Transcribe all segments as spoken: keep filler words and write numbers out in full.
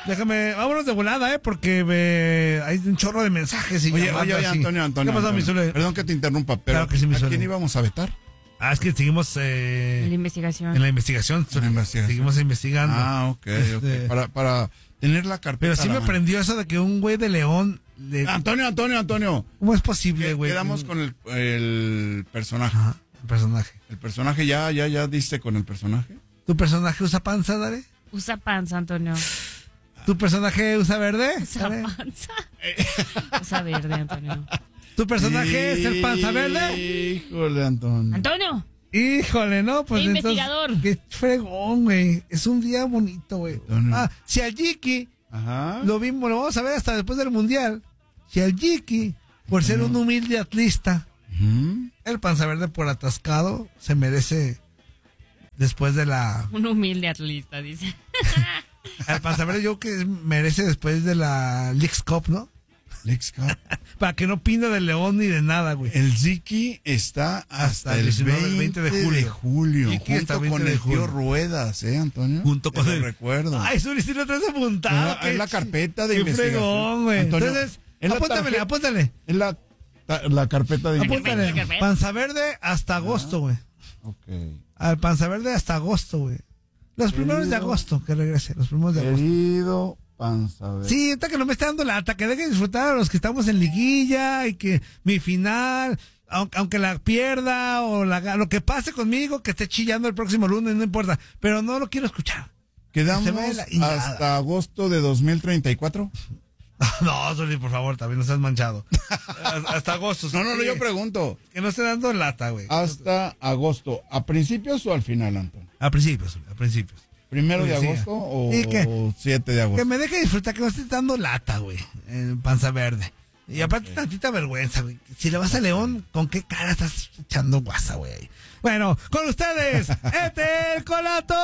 Déjame, vámonos de volada, ¿eh? Porque me, hay un chorro de mensajes. Y oye, oye, oye, Antonio, Antonio. ¿Qué pasó, Antonio? mi Zule? Perdón que te interrumpa, pero Claro que sí, mi ¿a Zule. quién íbamos a vetar? Ah, es que seguimos eh, En la investigación. en la investigación. En la investigación. Seguimos investigando. Ah, ok, Este, ok. Para, para tener la carpeta. Pero sí a la me mano. prendió eso de que un güey de León... Le, Antonio, Antonio, Antonio. ¿Cómo es posible, güey? Quedamos con el, el personaje. Ajá, el personaje. El personaje, ya, ya, ya diste con el personaje. ¿Tu personaje usa panza, Dare? Usa panza, Antonio. ¿Tu personaje usa verde? Usa Dare? panza. Usa verde, Antonio. ¿Tu personaje es el panza verde? Híjole, Antonio. Antonio. Híjole, no, pues ¡Qué entonces, investigador! qué fregón, güey. Es un día bonito, güey. Antonio. Ah, si al Jiki Ajá. lo vimos, lo vamos a ver hasta después del Mundial. Si al Jiki, por ser un humilde atlista, Ujú. el panza verde por atascado, se merece después de la... Un humilde atlista, dice. El panza verde yo creo que merece después de la Leagues Cup, ¿no? Lex Cup. Para que no pinta de León ni de nada, güey. El Ziki está hasta, Hasta el el diecinueve, veinte, veinte de julio. de julio. Ziki hasta Junto veinte con de el julio. tío Ruedas, ¿eh, Antonio? Junto Te con lo el... recuerdo. Ay, Zuli, si lo traes apuntado. Ah, qué es la ch- carpeta de qué investigación. fregón, güey. Antonio, Entonces, es la apúntamele, tarjeta- apúntale. Es la, ta- la carpeta de Apúntale. carpeta. Panza verde hasta agosto, güey. Ok. Al panza verde hasta agosto, güey. Los primeros de Querido. agosto, que regrese. Los primeros de agosto. Querido panza verde. Sí, ahorita que no me esté dando lata, que dejen disfrutar a los que estamos en liguilla y que mi final, aunque, aunque la pierda o la, ga- lo que pase conmigo, que esté chillando el próximo lunes, no importa. Pero no lo quiero escuchar. Quedamos Se me la ingada. hasta agosto de dos mil treinta y cuatro. No, Zuli, por favor, también no seas manchado. hasta, hasta agosto. No, no, no, sí. yo pregunto. Que no esté dando lata, güey. Hasta agosto. ¿A principios o al final, Antonio? A principios, Zuli, a principios. ¿Primero de Sí. agosto o ¿Y qué? siete de agosto? Que me deje disfrutar, que no esté dando lata, güey. En panza verde. Y aparte, tantita vergüenza, güey. Si le vas a León, ¿con qué cara estás echando guasa, güey? Bueno, con ustedes, Etel Colato.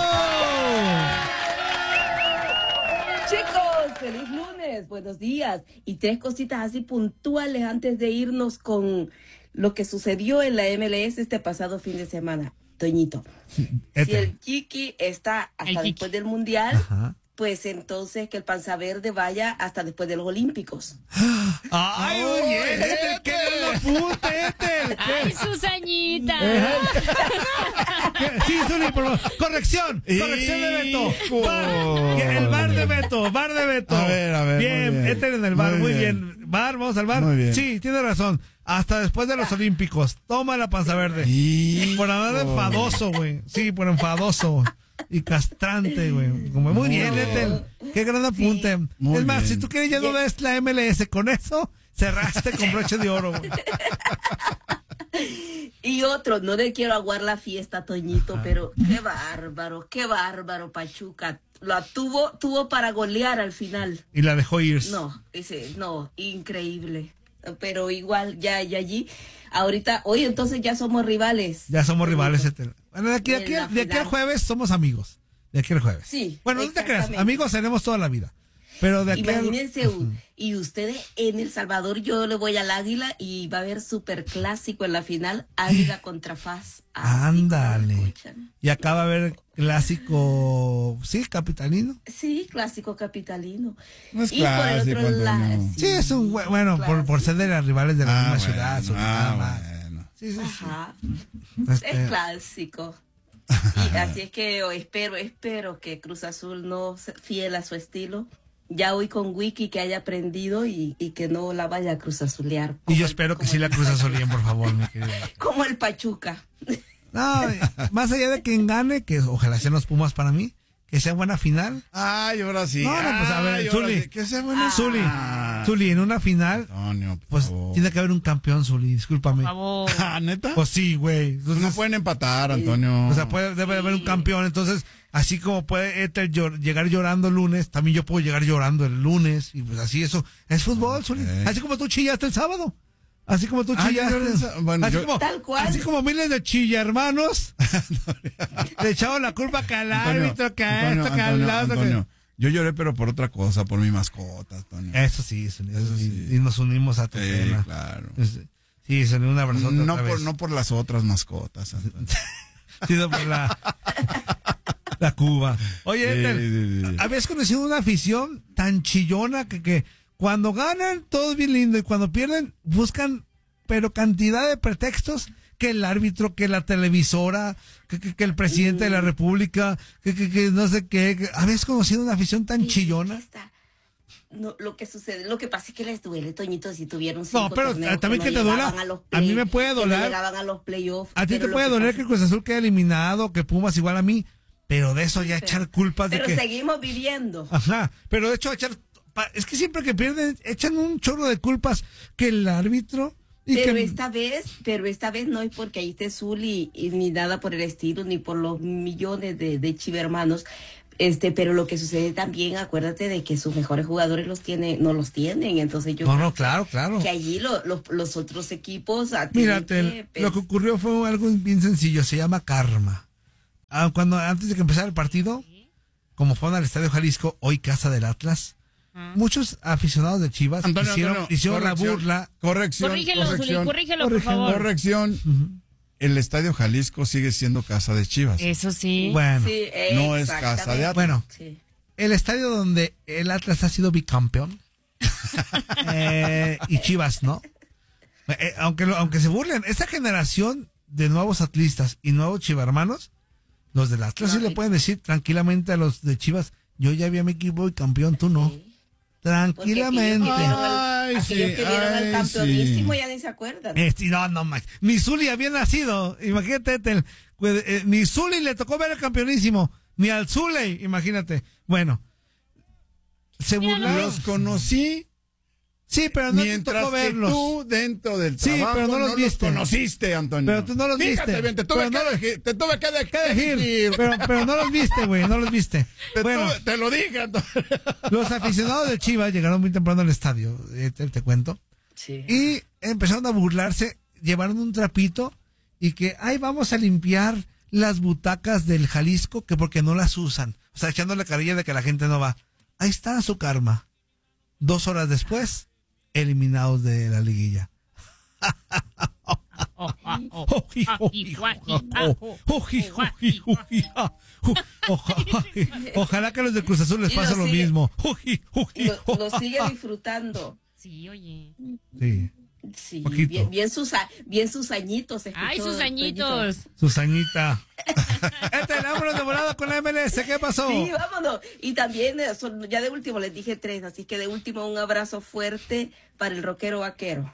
Chicos, feliz lunes, buenos días. Y tres cositas así puntuales antes de irnos con lo que sucedió en la M L S este pasado fin de semana. Toñito, si Etel. el Chiqui está hasta El Chiqui. después del Mundial, Ajá. pues entonces que el Panza Verde vaya hasta después de los Olímpicos. Ay, muy bien, Etel, qué buen apunte, Etel. ¡Ay, Susañita! ¿Qué? Sí, Zuli, por favor. Corrección, corrección de Beto. Hijo. Bar- el bar de Beto, bar de Beto. A ver, a ver, Bien, muy bien. Etel en el bar, muy, Muy bien. bien. Bar, vamos al bar. Muy bien. Sí, tiene razón. Hasta después de los Olímpicos. Toma la panza verde. Hijo. Por andar de enfadoso, güey. Sí, por enfadoso. Y castrante, güey. Como, muy bien, Etel. Qué gran apunte. Muy es más, bien. si tú quieres ya no ves la M L S. Con eso, cerraste con broche de oro, güey. Y otro, no le quiero aguar la fiesta, Toñito, pero qué bárbaro, qué bárbaro, Pachuca. La tuvo, tuvo para golear al final. Y la dejó ir. No, dice, no, increíble. Pero igual, ya, ya allí, ahorita, hoy entonces ya somos rivales. Ya somos Toñito. rivales, Etel. Bueno, de aquí, de aquí, En la de aquí al final. jueas somos amigos. De aquí al jueves. Sí, Bueno, no te creas, exactamente. amigos seremos toda la vida. Pero de aquí al... Imagínense, u- y ustedes en El Salvador, yo le voy al Águila y va a haber super clásico en la final, Águila contra Faz. Así como lo Ándale. escuchan. Y acá va a haber clásico, sí, capitalino. Sí, clásico capitalino. No es y por el clásico, otro lado, Antonio. Sí, es un bue- bueno, por, por ser de las rivales de la Ah, misma bueno, ciudad. sobre ah, nada más. bueno. Sí, sí, sí. Ajá, Este, es clásico. Y así es que oh, espero, espero que Cruz Azul no se fiel a su estilo. Ya hoy con Wiki que haya aprendido y, y que no la vaya a Cruz Azulear. y como yo el- espero que como sí el la Cruz Pachuca. Azulien, por favor, mi querido. Como el Pachuca. No, más allá de quien gane, que ojalá sean los Pumas para mí, que sea buena final. Ay, ahora sí. No, no, pues a ver, Ay, ahora Zuli. sí. Que sea buena. Zuli, Ah. Zuli, en una final, Antonio, por pues favor. tiene que haber un campeón, Zuli, discúlpame. Por favor. Ah, ¿neta? Pues sí, güey. Pues no Entonces, pueden empatar, Antonio. o sea, puede, debe de haber un campeón. Entonces, así como puede Etel llor- llegar llorando el lunes, también yo puedo llegar llorando el lunes. Y pues así eso. Es fútbol, Zuli. Así como tú chillaste el sábado. Así como tú Ah, chillaste. yo el sá- bueno, así, yo- como, Tal cual. así como miles de chilla hermanos le echaban la culpa que al Antonio, árbitro, que a Antonio, esto, que al Antonio, otro. que- Antonio, yo lloré, pero por otra cosa, por mi mascota, Antonio. Eso sí, Zuli, eso Eso sí. sí. Y nos unimos a tu Sí, pena. claro. Es- Sí, Zuli, un abrazote No otra por, vez. no por las otras mascotas, Antonio. Sino por la... La Cuba. Oye, Sí, Ethel, sí, sí. ¿habías conocido una afición tan chillona que, que cuando ganan todo es bien lindo y cuando pierden buscan pero cantidad de pretextos? Que el árbitro, que la televisora, que, que, que el presidente de la república, que, que, que no sé qué. Que, ¿habías conocido una afición tan Sí, chillona? está. No, lo que sucede, lo que pasa es que les duele, Toñito, si tuvieron cinco No, pero torneos también que no te duela. llegaban a los A mí play- me puede que no doler. llegaban a los playoffs. A ti pero te lo puede que doler pasa- que el Cruz Azul quede eliminado, que Pumas igual a mí, pero de eso ya echar culpas de Pero que... seguimos viviendo. Ajá, pero de hecho echar... pa- Es que siempre que pierden, echan un chorro de culpas que el árbitro... Y Pero que, esta vez, pero esta vez no es porque ahí esté Zuli y ni nada por el estilo, ni por los millones de, de chivermanos. Este, pero lo que sucede también, acuérdate de que sus mejores jugadores los tienen, no los tienen, entonces yo No, creo no, claro, claro. que allí lo- lo- los otros equipos ah, tienen Mírate, que lo que ocurrió fue algo bien sencillo, se llama karma. Ah, cuando antes de que empezara el partido, como fueron al Estadio Jalisco, hoy casa del Atlas, muchos aficionados de Chivas Antonio, hicieron, Antonio, hicieron la corrección, burla. Corrección, Corrígelo, Zuli, corrección, corrígelo, por Corrígelo. favor. corrección. El Estadio Jalisco sigue siendo casa de Chivas. Eso sí. Bueno, Sí, No es casa de exactamente. Atlas. bueno, Sí. el estadio donde el Atlas ha sido bicampeón eh, y Chivas, ¿no? Eh, aunque, lo- aunque se burlen, esa generación de nuevos atlistas y nuevos chivarmanos, los del Atlas sí No, le y- pueden decir tranquilamente a los de Chivas, yo ya vi a mi equipo y campeón, tú no. Sí. Tranquilamente. Porque aquellos que vieron Ay, al, aquellos sí, que vieron al ay, campeonísimo sí. ya ni se acuerdan. Este, no, no más. Ni Zuli había nacido. Imagínate, el- pues, eh, ni Zuli le tocó ver el campeonísimo. Ni al Zuli, imagínate. Bueno. Se Mira, burlaron. Los conocí Sí, pero no te mientras tocó que verlos. tú dentro del Sí, trabajo pero no los viste. conociste, Antonio. Pero tú no los Fíjate viste. bien, te tuve, Pero que, no los- elegir, te tuve que, de- ¿Qué decir? elegir. Pero, pero no los viste, güey, no los viste. Te, Bueno, tuve- te lo dije, Antonio. los aficionados de Chivas llegaron muy temprano al estadio, eh, te, te cuento, Sí. y empezaron a burlarse, llevaron un trapito y que, ay, vamos a limpiar las butacas del Jalisco, que porque no las usan. O sea, echando la carilla de que la gente no va. Ahí está su karma. Dos horas después, eliminados de la liguilla. Oh, ah, oh, ah, y, gua, y, ah, oh, oh, gua, y, gua. Ojalá, ojalá que a los de Cruz Azul les Y lo pase lo sigue- mismo. Lo, lo sigue disfrutando. Sí, oye. Sí, Sí, Poquito. bien, bien sus a- bien sus añitos. escuchó, Ay, sus Toñito. añitos. Susañita. Este, vámonos de volada con la M L S. ¿Qué pasó? Sí, vámonos. Y también, eh, son- ya de último les dije tres, así que de último un abrazo fuerte para el rockero vaquero.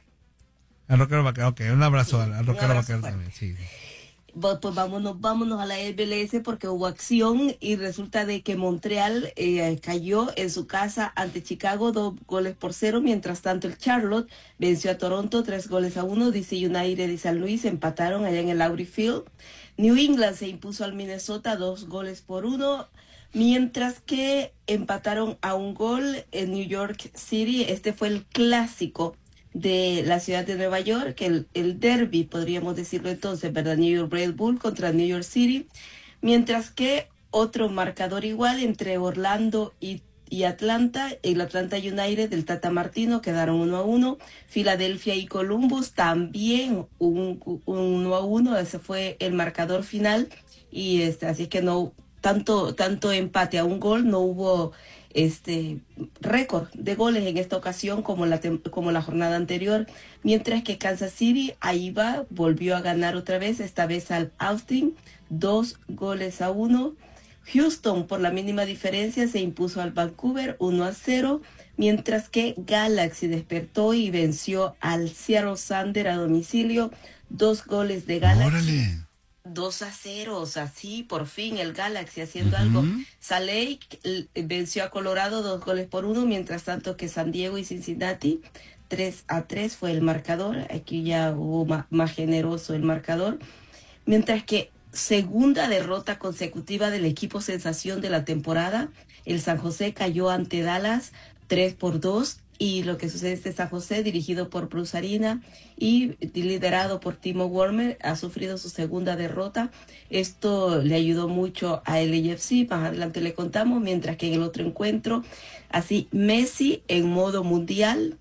Al rockero vaquero, ok, un abrazo al, al Un rockero abrazo vaquero fuerte. también, sí. Va- Pues vámonos, vámonos a la M L S porque hubo acción y resulta de que Montreal eh, cayó en su casa ante Chicago dos goles por cero. Mientras tanto el Charlotte venció a Toronto tres goles a uno. D C United y San Luis empataron allá en el Audi Field. New England se impuso al Minnesota dos goles por uno. Mientras que empataron a un gol en New York City. Este fue el clásico de la ciudad de Nueva York, el, el derby, podríamos decirlo entonces, ¿verdad? New York Red Bull contra New York City, mientras que otro marcador igual entre Orlando y, y Atlanta, el Atlanta United del Tata Martino quedaron uno a uno, Filadelfia y Columbus también un, un uno a uno, ese fue el marcador final, y este, así es que no, tanto, tanto empate a un gol, no hubo este récord de goles en esta ocasión como la tem- como la jornada anterior, mientras que Kansas City ahí va, volvió a ganar otra vez, esta vez al Austin, dos goles a uno. Houston por la mínima diferencia se impuso al Vancouver uno a cero, mientras que Galaxy despertó y venció al Seattle Sander a domicilio, dos goles de Galaxy. Órale. dos a cero, o sea, sí, por fin el Galaxy haciendo algo. Salt Lake l- venció a Colorado dos goles por uno, mientras tanto que San Diego y Cincinnati tres a tres fue el marcador. Aquí ya hubo ma- más generoso el marcador. Mientras que segunda derrota consecutiva del equipo sensación de la temporada, el San José cayó ante Dallas tres por dos. Y lo que sucede es que San José, dirigido por Bruce Arena y liderado por Timo Werner, ha sufrido su segunda derrota. Esto le ayudó mucho a L A F C, más adelante le contamos, mientras que en el otro encuentro, así Messi en modo mundial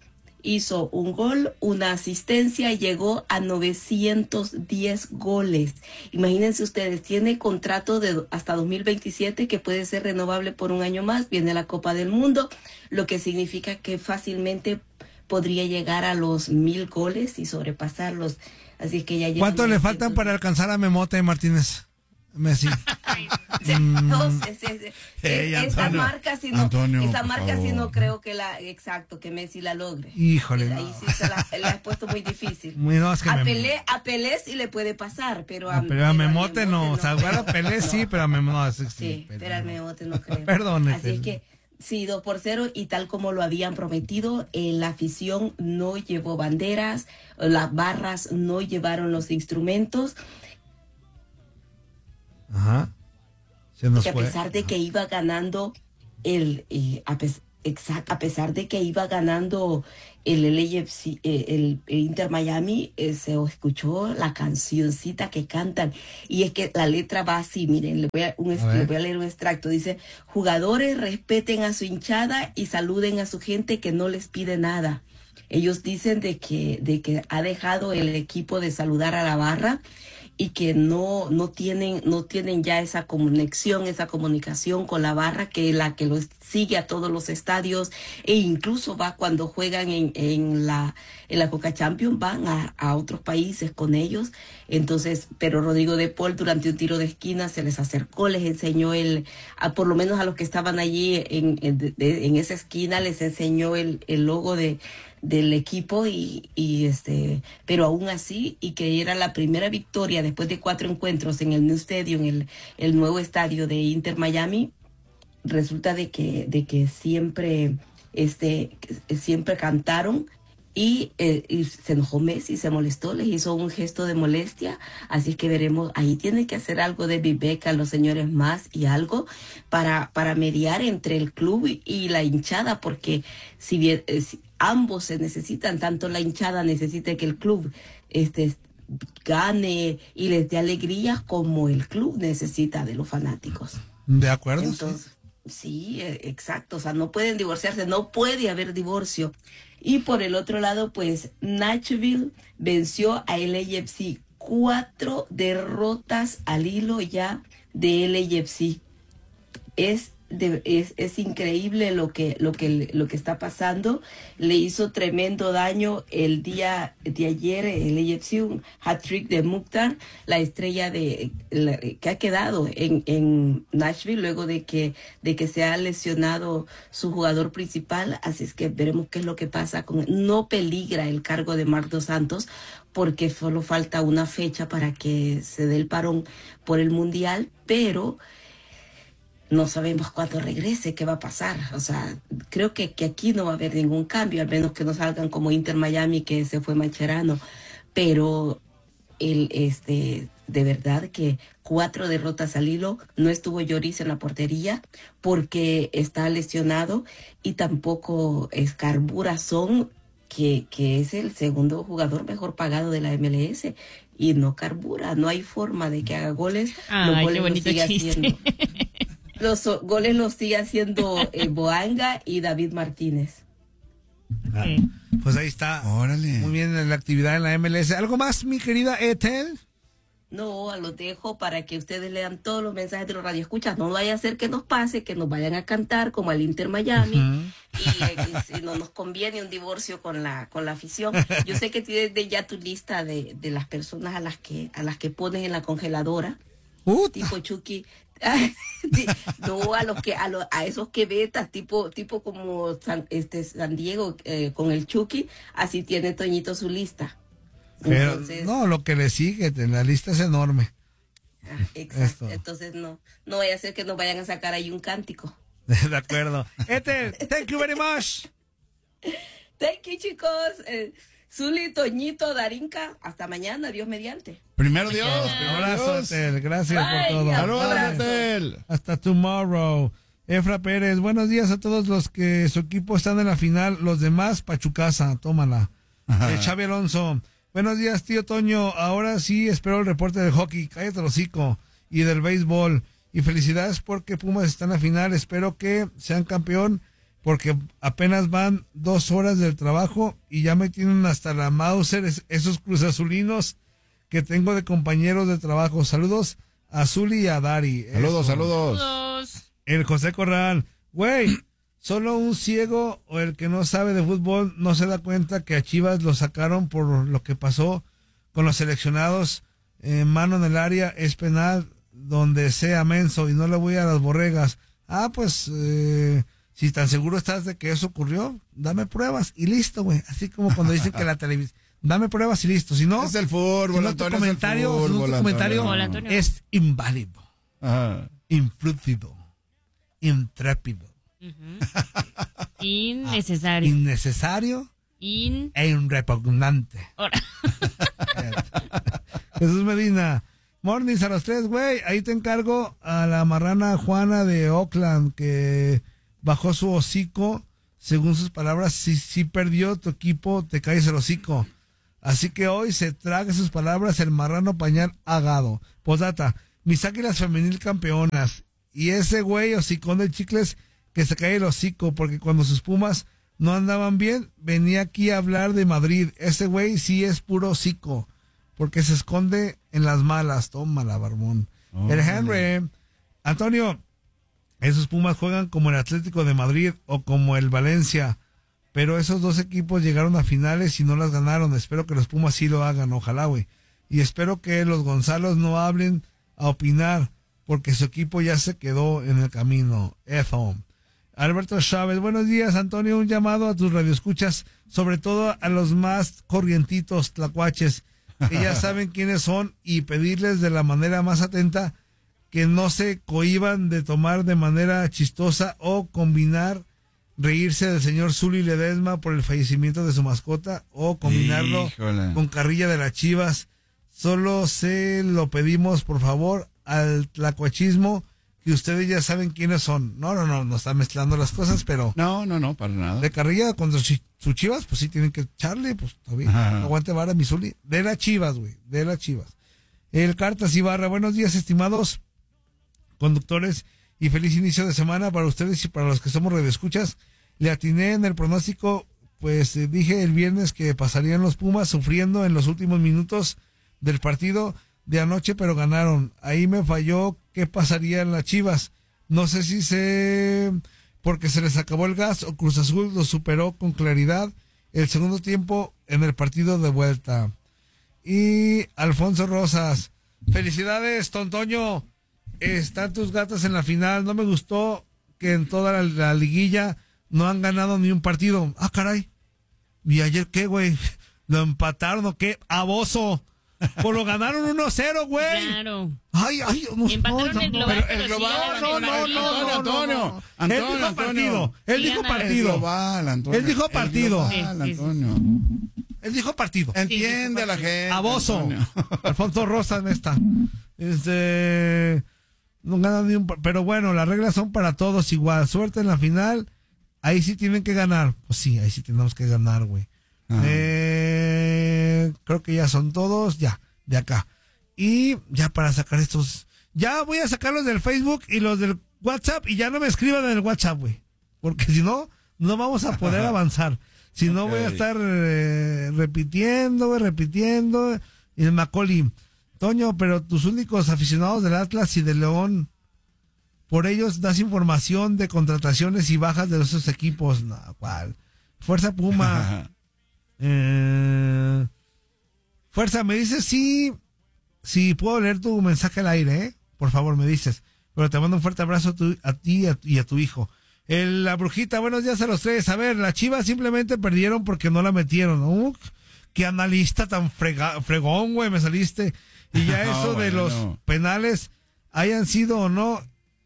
hizo un gol, una asistencia, llegó a novecientos diez goles. Imagínense ustedes, tiene contrato de hasta dos mil veintisiete que puede ser renovable por un año más, viene la Copa del Mundo, lo que significa que fácilmente podría llegar a los mil goles y sobrepasarlos. Así que ya ¿cuánto le faltan para alcanzar a Memote Martínez? Messi. No, es, es, es, Hey, esa Antonio, marca si no, Antonio, esa por marca si favor. no creo que la, exacto, que Messi la logre. Híjole, Ahí no. sí se la, la has puesto muy difícil. Muy- no, es que a, me- Pelé, a Pelé sí le puede pasar, pero a, Ah, pero a pero Memote no, o sea, creo. a Pelé sí, pero a Memote no. Sí, Sí, Pelé pero al no. Memote no creo. Perdone, Así es Pelé. que sí, dos por cero, y tal como lo habían prometido, eh, la afición no llevó banderas, las barras no llevaron los instrumentos, Ajá. Se nos que a fue. pesar de que iba ganando el eh, a, pes- exact- a pesar de que iba ganando el L A F C, eh, el, el Inter Miami, eh, se escuchó la cancioncita que cantan, y es que la letra va así, miren, le voy a, un, A ver. le voy a leer un extracto, dice: jugadores, respeten a su hinchada y saluden a su gente que no les pide nada. Ellos dicen de que, de que ha dejado el equipo de saludar a la barra y que no, no tienen, no tienen ya esa conexión, esa comunicación con la barra, que la que los sigue a todos los estadios, e incluso va cuando juegan en, en la, en la Coca Champions, van a, a otros países con ellos. Entonces, pero Rodrigo de Paul durante un tiro de esquina se les acercó, les enseñó el, a, por lo menos a los que estaban allí en, en, de- de- en esa esquina, les enseñó el, el logo de del equipo, y, y este, pero aún así, y que era la primera victoria después de cuatro encuentros en el New Stadium, el, el nuevo estadio de Inter Miami, resulta de que, de que siempre, este, que siempre cantaron. Y, eh, y se enojó Messi, se molestó, les hizo un gesto de molestia, así es que veremos, ahí tiene que hacer algo de Viveca, los señores más, y algo para, para mediar entre el club y, y la hinchada, porque si bien eh, si ambos se necesitan, tanto la hinchada necesita que el club este, gane y les dé alegría, como el club necesita de los fanáticos. ¿De acuerdo? Sí. Entonces, sí, eh, exacto, o sea, no pueden divorciarse, no puede haber divorcio. Y por el otro lado, pues Nashville venció a L A F C, cuatro derrotas al hilo ya de L A F C. Es de- es, es increíble lo que, lo que lo que está pasando. Le hizo tremendo daño el día de ayer el A F C, un hat-trick de Mukhtar, la estrella de la- que ha quedado en, en Nashville luego de que, de que se ha lesionado su jugador principal. Así es que veremos qué es lo que pasa con él. No peligra el cargo de Marc Dos Santos, porque solo falta una fecha para que se dé el parón por el Mundial, pero no sabemos cuándo regrese, qué va a pasar. O sea, creo que, que aquí no va a haber ningún cambio, al menos que no salgan como Inter Miami, que se fue Mascherano. Pero el, este, de verdad que cuatro derrotas al hilo, no estuvo Lloris en la portería porque está lesionado, y tampoco Escarbura Son, que, que es el segundo jugador mejor pagado de la M L S, y no carbura, no hay forma de que haga goles. Los Ay, goles qué los bonito sigue chiste. haciendo. Los o- goles los sigue haciendo eh, Boanga y David Martínez. Ah, pues ahí está. Órale. Muy bien la actividad en la M L S. ¿Algo más, mi querida Ethel? No, los dejo para que ustedes lean todos los mensajes de los radioescuchas. No vaya a ser que nos pase, que nos vayan a cantar como al Inter Miami, y, eh, y si no nos conviene un divorcio con la con la afición. Yo sé que tienes de ya tu lista de, de las personas a las que a las que pones en la congeladora, Uh, tipo Chucky. Sí, no, a los que a, los, a esos que vetas, tipo tipo como San, este San Diego, eh, con el Chucky, así tiene Toñito su lista. pero Entonces, no, lo que le sigue, la lista es enorme. ah, exacto. Esto. Entonces no, no vaya a ser que nos vayan a sacar ahí un cántico. De acuerdo. Ethel, thank you very much. Thank you, chicos. Eh, Zuli, Toñito, Darinka, hasta mañana, Dios mediante. Primero Dios. Un Primero abrazo, Dios. Ethel. Gracias Bye, por todo. abrazo. Saludos, Ethel. Hasta tomorrow. Efra Pérez, buenos días a todos los que su equipo están en la final. Los demás, Pachucasa, tómala. Eh, Xavi Alonso, buenos días, tío Toño. Ahora sí espero el reporte del hockey. Cállate el hocico. Y del béisbol. Y felicidades porque Pumas está en la final. Espero que sean campeón. porque apenas van dos horas del trabajo y ya me tienen hasta la Mauser esos cruzazulinos que tengo de compañeros de trabajo. Saludos a Zuli y a Dari. Saludos, Eso. saludos. Saludos. El José Corral. Güey, solo un ciego o el que no sabe de fútbol no se da cuenta que a Chivas lo sacaron por lo que pasó con los seleccionados. Eh, mano en el área es penal donde sea menso y no le voy a las borregas. Ah, pues... Eh, si tan seguro estás de que eso ocurrió, dame pruebas y listo, güey. Así como cuando dicen que la televisión, dame pruebas y listo. Si no, es el fútbol, si no, Antonio, tu comentario, es el fútbol, si no, tu comentario Hola, Antonio. es inválido, Ajá. inflúcido, intrépido, Uh-huh. Innecesario. innecesario In. e irrepugnante. Ahora. Jesús Medina. Mornings a los tres, güey. Ahí te encargo a la marrana Juana de Oakland que bajó su hocico. Según sus palabras, si, si perdió tu equipo, te caes el hocico. Así que hoy se traga sus palabras el marrano pañal agado. Posdata, mis águilas femenil campeonas. Y ese güey hocicón del Chicles que se cae el hocico porque cuando sus Pumas no andaban bien, venía aquí a hablar de Madrid. Ese güey sí es puro hocico porque se esconde en las malas. Tómala, barbón. Oh, el Henry. Antonio, esos Pumas juegan como el Atlético de Madrid o como el Valencia, pero esos dos equipos llegaron a finales y no las ganaron. Espero que los Pumas sí lo hagan, ojalá, güey. Y espero que los Gonzalos no hablen a opinar, porque su equipo ya se quedó en el camino. F-home. Alberto Chávez, buenos días, Antonio. Un llamado a tus radioescuchas, sobre todo a los más corrientitos tlacuaches, que ya saben quiénes son, y pedirles de la manera más atenta que no se cohíban de tomar de manera chistosa o combinar reírse del señor Zuli Ledesma por el fallecimiento de su mascota o combinarlo Híjole. con carrilla de las Chivas. Solo se lo pedimos, por favor, al tlacuachismo, que ustedes ya saben quiénes son. No, no, no, no está mezclando las cosas, pero No, no, no, para nada. de carrilla contra su, su Chivas, pues sí tienen que echarle, pues todavía. Ajá. Aguante vara, mi Zuli. De las Chivas, güey, de las Chivas. El Cartas Ibarra, buenos días, estimados conductores, y feliz inicio de semana para ustedes y para los que somos radioescuchas. Le atiné en el pronóstico, pues eh, dije el viernes que pasarían los Pumas sufriendo en los últimos minutos del partido de anoche, pero ganaron. Ahí me falló qué pasaría en las Chivas. No sé si se... porque se les acabó el gas o Cruz Azul lo superó con claridad el segundo tiempo en el partido de vuelta. Y Alfonso Rosas, felicidades, Tontoño. Están tus gatas en la final. No me gustó que en toda la, la liguilla no han ganado ni un partido. Ah, caray. ¿Y ayer qué, güey? ¿Lo empataron o qué? ¡Aboso! Pues lo ganaron uno cero, güey. Claro. Ay, ay, no, Empataron no, el no, global, pero pero el sí global, ganaron no, el no, no, partido. no, Antonio, no, no. Antonio, Él dijo Antonio. partido. Él Sí dijo ganaron. El partido. global, Antonio. Él dijo El partido. global, Sí, sí, sí. Antonio. Él dijo partido. Entiende a la gente. Aboso. Antonio. Alfonso Rosas en esta. Este. No ganan ni un. pa- Pero bueno, las reglas son para todos igual. Suerte en la final. Ahí sí tienen que ganar. Pues sí, ahí sí tenemos que ganar, güey. Ah. Eh, creo que ya son todos. Ya, de acá. Y ya para sacar estos. Ya voy a sacar los del Facebook y los del WhatsApp. Y ya no me escriban en el WhatsApp, güey. Porque si no, no vamos a poder avanzar. Si no, voy a Ok. estar eh, repitiendo, güey, repitiendo. Y el Macaulay. Toño, pero tus únicos aficionados del Atlas y del León, por ellos das información de contrataciones y bajas de esos equipos. No, ¿cuál? Fuerza Puma. eh, Fuerza, me dices si, si puedo leer tu mensaje al aire, ¿eh? Por favor, me dices. Pero te mando un fuerte abrazo a, tu, a ti y a, y a tu hijo. El, la brujita, buenos días a los tres. A ver, las Chivas simplemente perdieron porque no la metieron. Uh, qué analista tan frega, fregón, güey, me saliste. Y ya eso No, de bueno, los no. penales, hayan sido o no,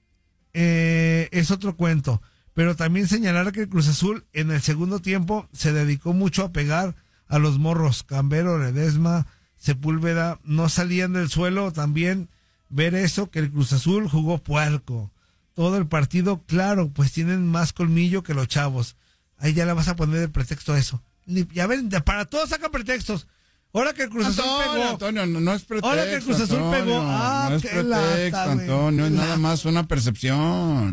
eh, es otro cuento. Pero también señalar que el Cruz Azul en el segundo tiempo se dedicó mucho a pegar a los morros. Cambero, Ledesma, Sepúlveda, no salían del suelo. También ver eso, que el Cruz Azul jugó puerco. Todo el partido, claro, pues tienen más colmillo que los chavos. Ahí ya le vas a poner el pretexto a eso. Ya ven, para todos sacan pretextos. Ahora que el Cruz Azul Antonio, pegó. Antonio, no, no es pretexto. Ahora que el Cruz Azul Antonio, pegó. Ah, no es qué pretexto, lata, güey. Antonio, es Qué nada lata. más una percepción.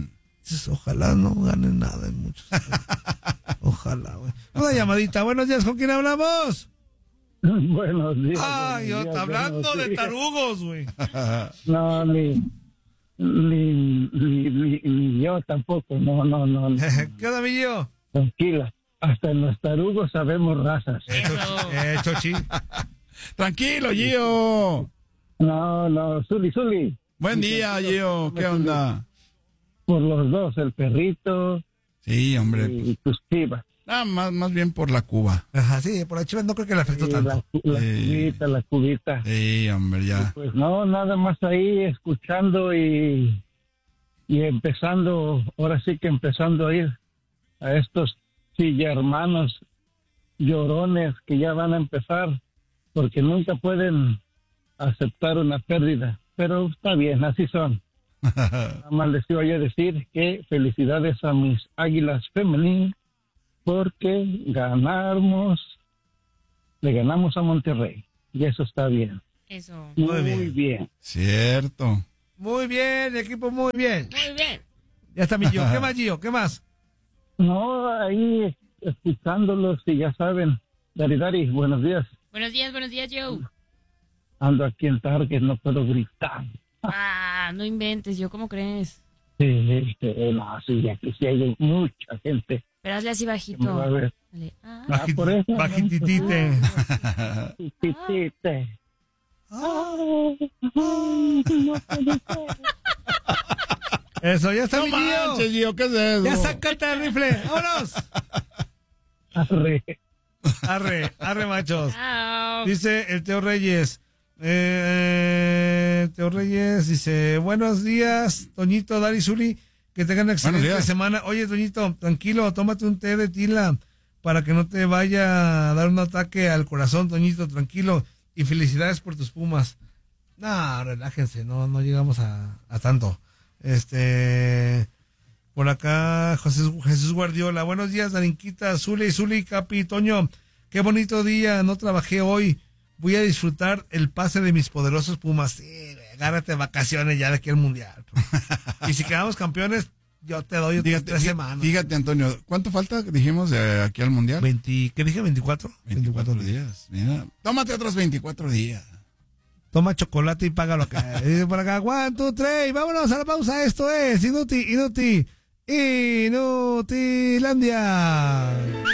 Dices, ojalá no ganen nada en muchos. Ojalá, güey. Una llamadita. Buenos días, ¿con quién hablamos? Buenos días. Ay, yo días, hablando de días. tarugos, güey. No, ni, ni, ni, ni, ni yo tampoco. No, no, no. ¿Qué onda, mi yo? Tranquila. Hasta en los tarugos sabemos razas. Eh, Chochi. Tranquilo, Gio. No, no. Zuli, Zuli. Buen día, Gio. ¿Qué onda? Por los dos, el perrito Sí, hombre. y tus chivas. Ah, más, más bien por la Cuba. Ajá, sí, por la Chivas no creo que le afectó Sí, tanto. la, la Sí. cubita, la cubita. Sí, hombre, ya. Pues no, nada más ahí escuchando y, y empezando, ahora sí que empezando a ir a estos chilla hermanos llorones que ya van a empezar porque nunca pueden aceptar una pérdida. Pero está bien, así son. Nada más les iba yo a decir que felicidades a mis águilas femeninas porque ganamos, le ganamos a Monterrey y eso está bien. Eso. Muy, Muy bien. muy bien. Cierto. Muy bien, equipo, muy bien. Muy bien. Ya está mi Gio. ¿Qué más, Gio? ¿Qué más? No, ahí escuchándolos y ya saben, Dari Dari, buenos días. Buenos días, buenos días, Joe. Ando aquí en Target, no puedo gritar. Ah, no inventes, yo, ¿cómo crees? Sí, sí, no, sí, aquí sí hay mucha gente Pero hazle así que me va a bajito. ver. Dale. Ah, Ah, por eso. Bajititite. Bajititite. Ay, ay, no puede ser. Eso, ya está No mi manches, Gio. Gio, ¿qué es eso? Ya sácate el rifle. ¡Vámonos! Arre. Arre, arre, machos. chao. Dice el Teo Reyes. Eh, Teo Reyes dice: buenos días, Toñito, Dari, Zuli. Que tengan una excelente días. semana. Oye, Toñito, tranquilo, tómate un té de tila para que no te vaya a dar un ataque al corazón, Toñito, tranquilo. Y felicidades por tus Pumas. No, relájense, no, no llegamos a, a tanto. Este, por acá, José, Jesús Guardiola. Buenos días, Darinquita, Zuli, Zuli, Capi, Toño. Qué bonito día, no trabajé hoy. Voy a disfrutar el pase de mis poderosos Pumas. Sí, agárrate vacaciones ya de aquí al Mundial. Y si quedamos campeones, yo te doy otras Fíjate, tres fí- semanas. fíjate, Antonio, ¿cuánto falta, dijimos, de aquí al Mundial? veinte, ¿qué dije? ¿veinticuatro? veinticuatro días. Mira, tómate otros veinticuatro días. Toma chocolate y págalo acá. Dice por acá, one, two, three, vámonos a la pausa. Esto es Inútil, Inútil, Inutilandia.